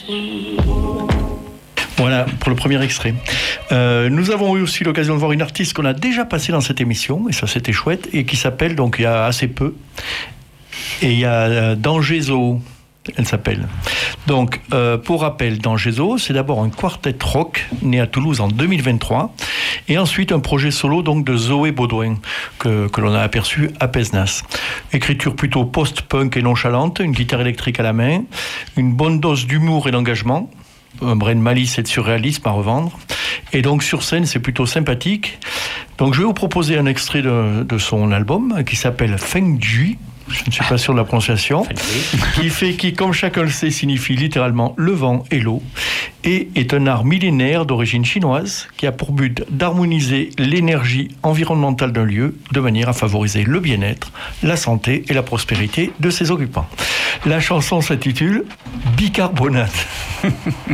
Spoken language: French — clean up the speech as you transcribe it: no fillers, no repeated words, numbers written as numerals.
Voilà pour le premier extrait. Nous avons eu aussi l'occasion de voir une artiste qu'on a déjà passée dans cette émission, et ça c'était chouette, et qui s'appelle, donc il y a assez peu, et il y a Danger Zoo, elle s'appelle. Donc, pour rappel, Danger Zoo, c'est d'abord un quartet rock né à Toulouse en 2023, et ensuite un projet solo donc de Zoé Baudouin que l'on a aperçu à Pézenas. Écriture plutôt post-punk et nonchalante, une guitare électrique à la main, une bonne dose d'humour et d'engagement, un brin de malice et de surréalisme à revendre. Et donc sur scène, c'est plutôt sympathique. Donc je vais vous proposer un extrait de son album qui s'appelle Feng Jui. Je ne suis pas sûr de la prononciation. qui, comme chacun le sait, signifie littéralement le vent et l'eau, et est un art millénaire d'origine chinoise qui a pour but d'harmoniser l'énergie environnementale d'un lieu de manière à favoriser le bien-être, la santé et la prospérité de ses occupants. La chanson s'intitule Bicarbonate.